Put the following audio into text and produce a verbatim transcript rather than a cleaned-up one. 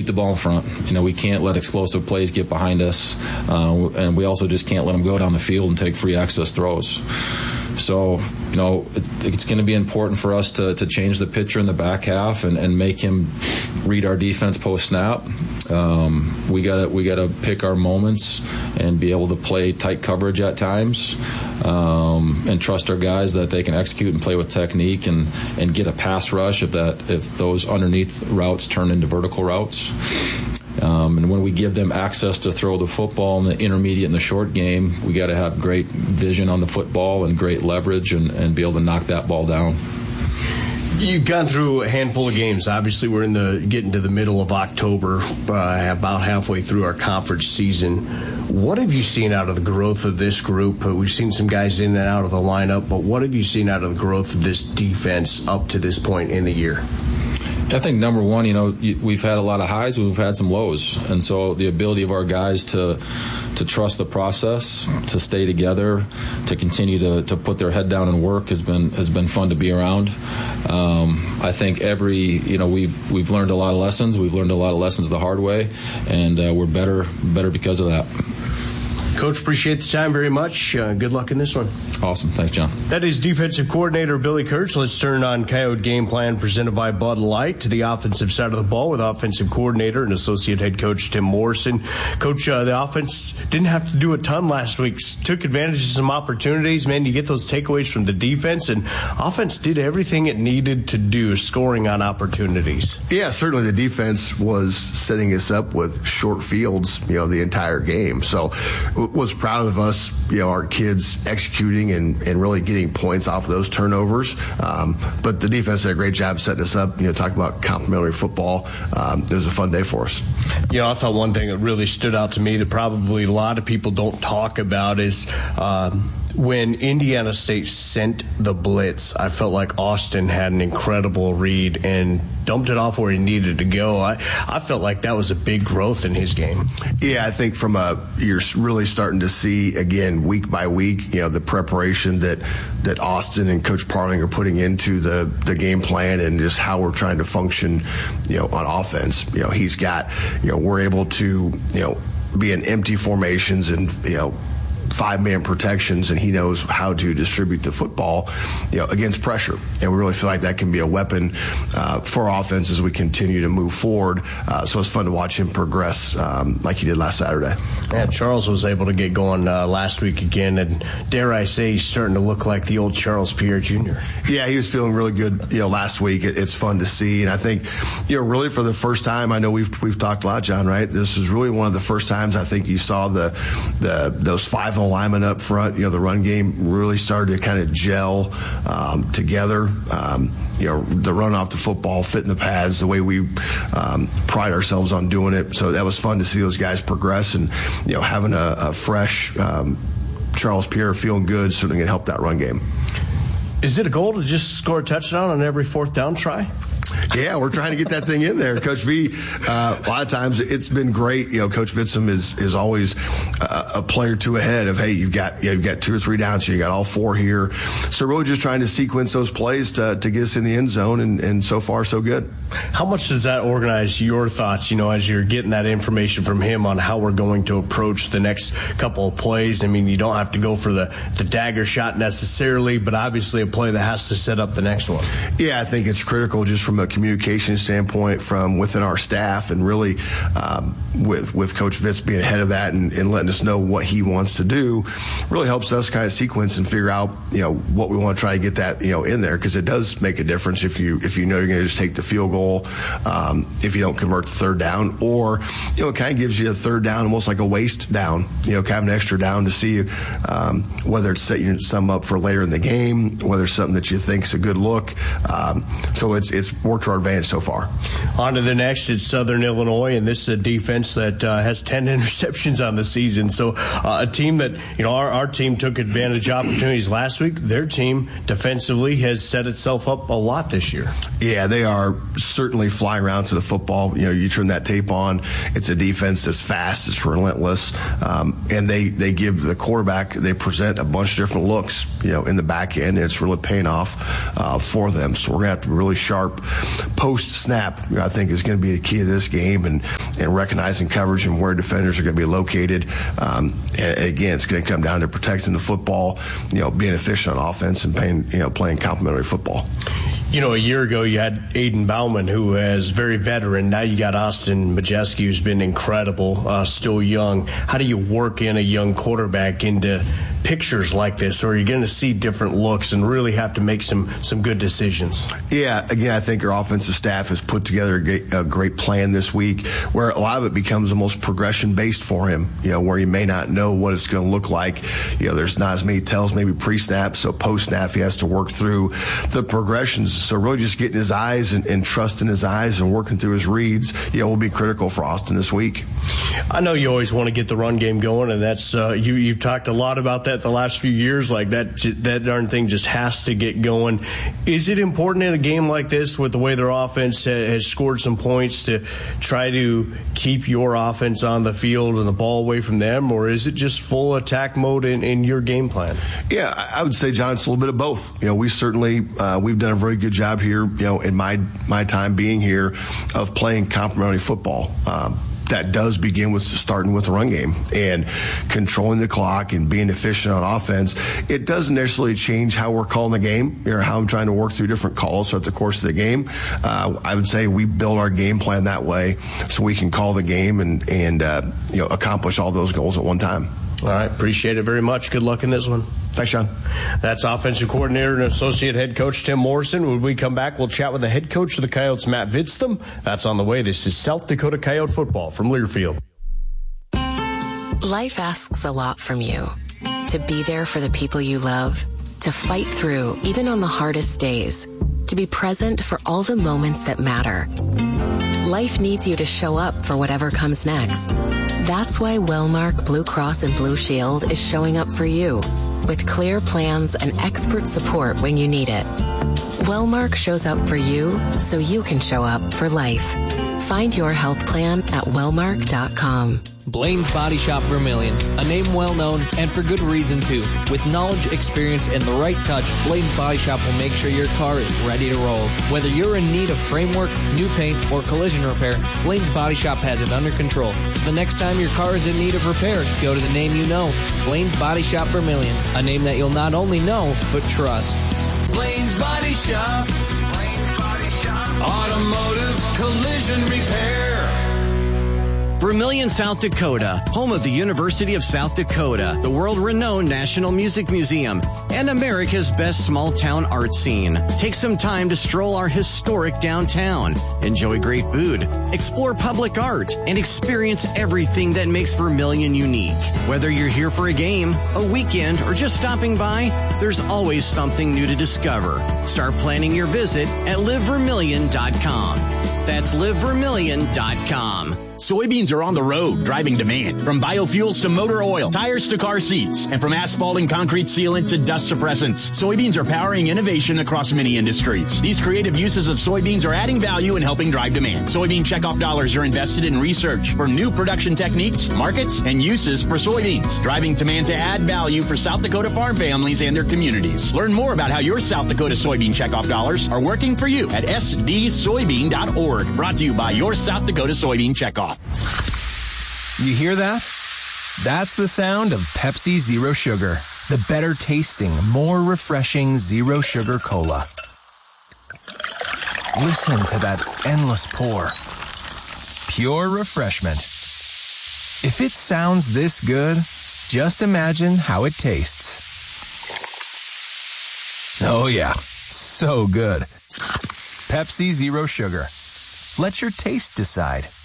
the ball in front. You know, we can't let explosive plays get behind us, uh, and we also just can't let them go down the field and take free access throws. So, you know, it, it's going to be important for us to, to change the picture in the back half and, and make him read our defense post snap. Um, we gotta we gotta pick our moments and be able to play tight coverage at times, um, and trust our guys that they can execute and play with technique and, and get a pass rush if that if those underneath routes turn into vertical routes. Um, and when we give them access to throw the football in the intermediate and the short game, we got to have great vision on the football and great leverage and, and be able to knock that ball down. You've gone through a handful of games. Obviously, we're in the getting to the middle of October, uh, about halfway through our conference season. What have you seen out of the growth of this group? Uh, we've seen some guys in and out of the lineup, but what have you seen out of the growth of this defense up to this point in the year? I think number one, you know, we've had a lot of highs, we've had some lows, and so the ability of our guys to to trust the process, to stay together, to continue to, to put their head down and work has been has been fun to be around. Um, I think every you know we've we've learned a lot of lessons. We've learned a lot of lessons the hard way, and uh, we're better better because of that. Coach, appreciate the time very much. Uh, good luck in this one. Awesome. Thanks, John. That is defensive coordinator Billy Kurtz. Let's turn on Coyote Game Plan presented by Bud Light to the offensive side of the ball with offensive coordinator and associate head coach Tim Morrison. Coach, uh, the offense didn't have to do a ton last week. Took advantage of some opportunities. Man, you get those takeaways from the defense, and offense did everything it needed to do, scoring on opportunities. Yeah, certainly the defense was setting us up with short fields, you know, the entire game. So was proud of us, you know, our kids executing and, and really getting points off of those turnovers. Um, but the defense did a great job setting us up, you know, talking about complimentary football. Um, it was a fun day for us. You know, I thought one thing that really stood out to me that probably a lot of people don't talk about is um, when Indiana State sent the blitz, I felt like Austin had an incredible read and dumped it off where he needed to go. I, I felt like that was a big growth in his game. Yeah, I think from a you're really starting to see, again, week by week, you know, the preparation that that Austin and Coach Parling are putting into the, the game plan and just how we're trying to function, you know, on offense. You know, he's got, you know, we're able to, you know, be in empty formations and, you know, five-man protections, and he knows how to distribute the football, you know, against pressure. And we really feel like that can be a weapon uh, for offense as we continue to move forward. Uh, so it's fun to watch him progress um, like he did last Saturday. Yeah, Charles was able to get going uh, last week again, and dare I say he's starting to look like the old Charles Pierre Junior Yeah, he was feeling really good, you know, last week. It, it's fun to see, and I think, you know, really for the first time, I know we've we've talked a lot, John, right? This is really one of the first times I think you saw the the those five linemen up front. You know, the run game really started to kind of gel um, together. Um, you know, the run off the football, fit in the pads, the way we um, pride ourselves on doing it. So that was fun to see those guys progress, and, you know, having a, a fresh um, Charles Pierre feeling good certainly can help that run game. Is it a goal to just score a touchdown on every fourth down try? Yeah, we're trying to get that thing in there. Coach V, uh, a lot of times it's been great. You know, Coach Vitzum is is always uh, a play or two ahead of, hey, you've got you know, you've got two or three downs, so you got all four here. So really just trying to sequence those plays to to get us in the end zone, and, and so far so good. How much does that organize your thoughts, you know, as you're getting that information from him on how we're going to approach the next couple of plays? I mean, you don't have to go for the, the dagger shot necessarily, but obviously a play that has to set up the next one. Yeah, I think it's critical just from a communication standpoint from within our staff, and really um, with with Coach Vitz being ahead of that and, and letting us know what he wants to do really helps us kind of sequence and figure out, you know, what we want to try to get that, you know, in there, because it does make a difference if you if you know you're going to just take the field goal um, if you don't convert the third down, or, you know, it kind of gives you a third down almost like a waste down, you know, kind of an extra down to see um, whether it's setting some up for later in the game, whether it's something that you think is a good look. Um, so it's it's worked to our advantage so far. On to the next is Southern Illinois, and this is a defense that uh, has ten interceptions on the season. So uh, a team that, you know, our, our team took advantage of opportunities last week. Their team defensively has set itself up a lot this year. Yeah, they are certainly flying around to the football. You know, you turn that tape on, it's a defense that's fast, it's relentless, um, and they, they give the quarterback, they present a bunch of different looks, you know, in the back end, and it's really paying off uh, for them. So we're going to have to be really sharp post-snap, I think, is going to be the key to this game, and, and recognizing coverage and where defenders are going to be located. Um, and again, it's going to come down to protecting the football, you know, being efficient on offense and playing, you know, playing complementary football. You know, a year ago you had Aiden Bauman, who is very veteran. Now you got Austin Majeski, who's been incredible, uh, still young. How do you work in a young quarterback into pictures like this, or are you going to see different looks and really have to make some some good decisions? Yeah, again, I think our offensive staff has put together a great, a great plan this week, where a lot of it becomes almost progression based for him, you know, where he may not know what it's going to look like. You know, there's not as many tells maybe pre-snap, so post-snap he has to work through the progressions. So really just getting his eyes and, and trusting his eyes and working through his reads, you know, will be critical for Austin this week. I know you always want to get the run game going, and that's uh, you, you've talked a lot about that the last few years. Like that, that darn thing just has to get going. Is it important in a game like this, with the way their offense has scored some points, to try to keep your offense on the field and the ball away from them, or is it just full attack mode in, in your game plan? Yeah, I would say, John, it's a little bit of both. You know, we certainly uh, we've done a very good job here, you know, in my my time being here, of playing complementary football. Um, that does begin with starting with the run game and controlling the clock and being efficient on offense. It doesn't necessarily change how we're calling the game or how I'm trying to work through different calls throughout the course of the game. Uh, I would say we build our game plan that way so we can call the game and, and uh, you know, accomplish all those goals at one time. All right. Appreciate it very much. Good luck in this one. Thanks, Sean. That's offensive coordinator and associate head coach Tim Morrison. When we come back, we'll chat with the head coach of the Coyotes, Matt Vidstam. That's on the way. This is South Dakota Coyote football from Learfield. Life asks a lot from you. To be there for the people you love, to fight through even on the hardest days, to be present for all the moments that matter. Life needs you to show up for whatever comes next. That's why Wellmark Blue Cross and Blue Shield is showing up for you, with clear plans and expert support when you need it. Wellmark shows up for you so you can show up for life. Find your health plan at wellmark dot com. Blaine's Body Shop Vermilion, a name well known, and for good reason too. With knowledge, experience, and the right touch, Blaine's Body Shop will make sure your car is ready to roll. Whether you're in need of framework, new paint, or collision repair, Blaine's Body Shop has it under control. So the next time your car is in need of repair, go to the name you know, Blaine's Body Shop Vermilion, a name that you'll not only know, but trust. Blaine's Body Shop. Blaine's Body Shop. Automotive collision repair. Vermilion, South Dakota, home of the University of South Dakota, the world-renowned National Music Museum, and America's best small-town art scene. Take some time to stroll our historic downtown, enjoy great food, explore public art, and experience everything that makes Vermilion unique. Whether you're here for a game, a weekend, or just stopping by, there's always something new to discover. Start planning your visit at live vermilion dot com. That's live vermilion dot com. Soybeans are on the road, driving demand. From biofuels to motor oil, tires to car seats, and from asphalt and concrete sealant to dust suppressants, soybeans are powering innovation across many industries. These creative uses of soybeans are adding value and helping drive demand. Soybean checkoff dollars are invested in research for new production techniques, markets, and uses for soybeans, driving demand to add value for South Dakota farm families and their communities. Learn more about how your South Dakota soybean checkoff dollars are working for you at s d soybean dot org. Brought to you by your South Dakota Soybean Checkoff. You hear that? That's the sound of Pepsi Zero Sugar, the better tasting, more refreshing zero sugar cola. Listen to that endless pour. Pure refreshment. If it sounds this good, just imagine how it tastes. Oh yeah, so good. Pepsi Zero Sugar. Let your taste decide.